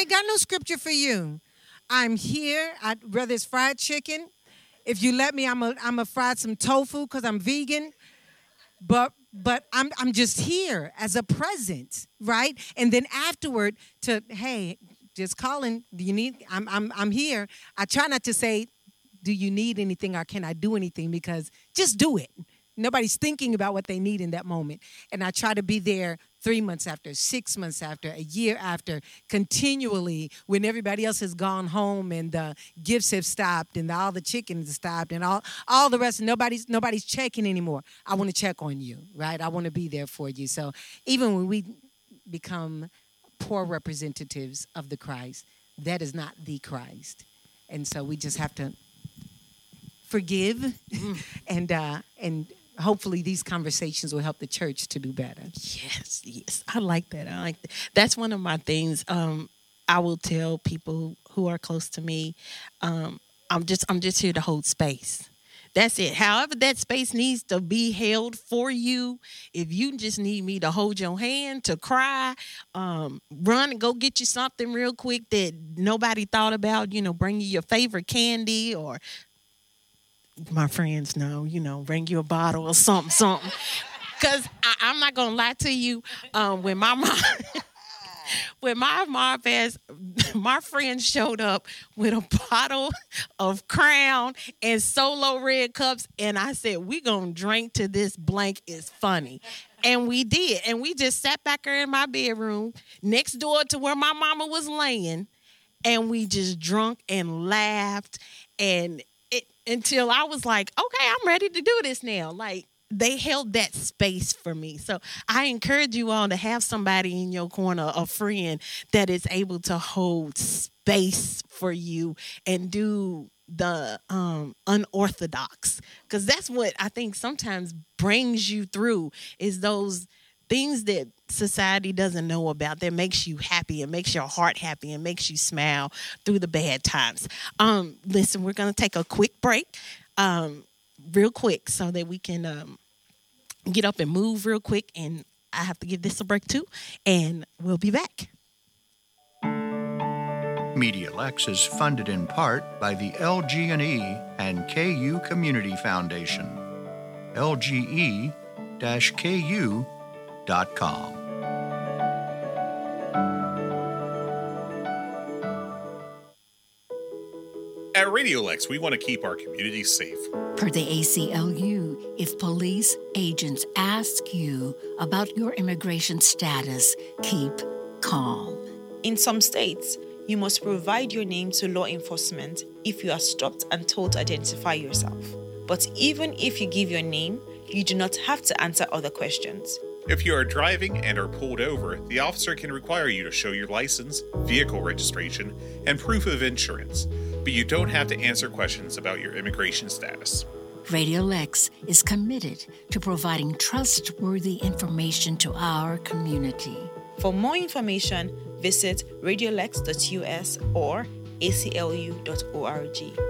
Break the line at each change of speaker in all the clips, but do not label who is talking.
ain't got no scripture for you. I'm here. Whether it's fried chicken. If you let me, I'm a fry some tofu because I'm vegan. But I'm just here as a present, right? And then afterward, hey, just calling. Do you need? I'm here. I try not to say, do you need anything or can I do anything? Because just do it. Nobody's thinking about what they need in that moment. And I try to be there 3 months after, 6 months after, a year after, continually when everybody else has gone home and the gifts have stopped and all the chickens have stopped and all the rest. Nobody's checking anymore. I want to check on you, right? I want to be there for you. So even when we become poor representatives of the Christ, that is not the Christ. And so we just have to forgive and hopefully these conversations will help the church to do better.
Yes. I like that. That's one of my things. I will tell people who are close to me, I'm just here to hold space. That's it. However that space needs to be held for you. If you just need me to hold your hand, to cry, run and go get you something real quick that nobody thought about, bring you your favorite candy, or my friends know, bring you a bottle or something. Because I'm not going to lie to you. When my mom passed, my friend showed up with a bottle of Crown and Solo Red cups. And I said, we going to drink till this blank is funny. And we did. And we just sat back there in my bedroom next door to where my mama was laying. And we just drunk and laughed until I was like, okay, I'm ready to do this now. Like, they held that space for me. So I encourage you all to have somebody in your corner, a friend that is able to hold space for you and do the unorthodox. Because that's what I think sometimes brings you through, is those things that society doesn't know about, that makes you happy and makes your heart happy and makes you smile through the bad times. Listen, we're going to take a quick break, real quick, so that we can get up and move real quick. And I have to give this a break too, and we'll be back.
Media Lex is funded in part by the LG&E and KU Community Foundation. LGE-KU.com.
At Radio Lex, we want to keep our community safe.
Per the ACLU, if police agents ask you about your immigration status, keep calm.
In some states, you must provide your name to law enforcement if you are stopped and told to identify yourself. But even if you give your name, you do not have to answer other questions.
If you are driving and are pulled over, the officer can require you to show your license, vehicle registration, and proof of insurance, but you don't have to answer questions about your immigration status.
Radio Lex is committed to providing trustworthy information to our community.
For more information, visit radiolex.us or aclu.org.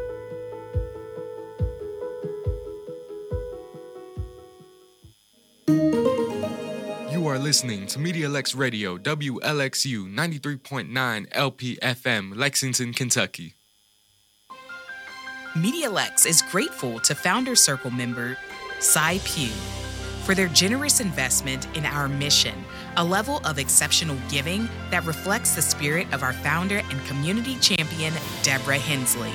You are listening to Media Lex Radio, WLXU 93.9 LP-FM, Lexington, Kentucky.
Media Lex is grateful to Founder Circle member Cy Pugh for their generous investment in our mission, a level of exceptional giving that reflects the spirit of our founder and community champion, Deborah Hensley.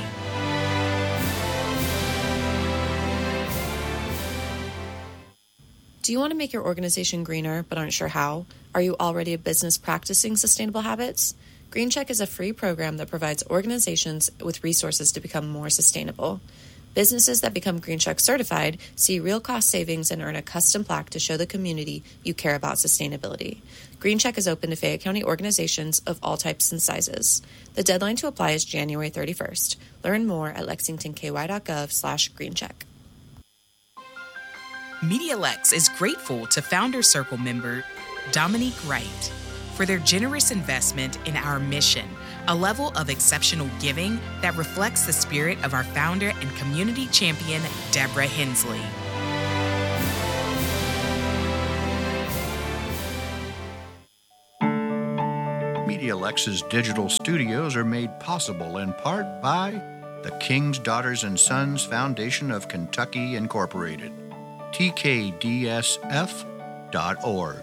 Do you want to make your organization greener but aren't sure how? Are you already a business practicing sustainable habits? GreenCheck is a free program that provides organizations with resources to become more sustainable. Businesses that become GreenCheck certified see real cost savings and earn a custom plaque to show the community you care about sustainability. GreenCheck is open to Fayette County organizations of all types and sizes. The deadline to apply is January 31st. Learn more at lexingtonky.gov/greencheck.
Media Lex is grateful to Founder Circle member Dominique Wright for their generous investment in our mission, a level of exceptional giving that reflects the spirit of our founder and community champion, Deborah Hensley.
Media Media Lex's digital studios are made possible in part by the King's Daughters and Sons Foundation of Kentucky, Incorporated, tkdsf.org.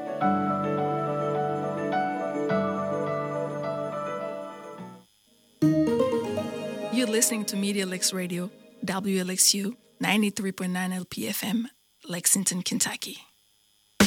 You're listening to Media Lex Radio, WLXU 93.9 LPFM, Lexington, Kentucky.